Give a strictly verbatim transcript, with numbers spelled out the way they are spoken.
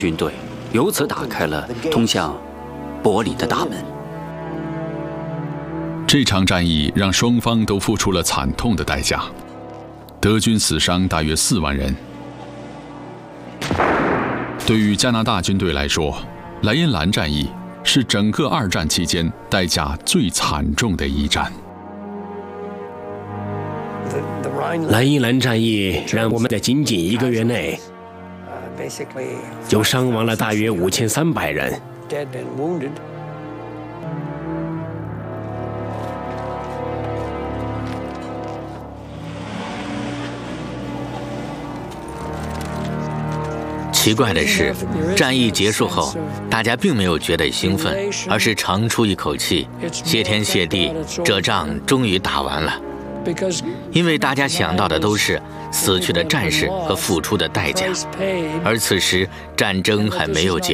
军队，由此打开了通向柏林的大门。 这场战役让双方都付出了惨痛的代价，德军死伤大约四万人。对于加拿大军队来说，莱茵兰战役是整个二战期间代价最惨重的一战。 莱茵兰战役让我们在仅仅一个月内就伤亡了大约五千三百人。 奇怪的是，战役结束后，大家并没有觉得兴奋，而是长出一口气，谢天谢地，这仗终于打完了。因为大家想到的都是死去的战士和付出的代价，而此时战争还没有结束。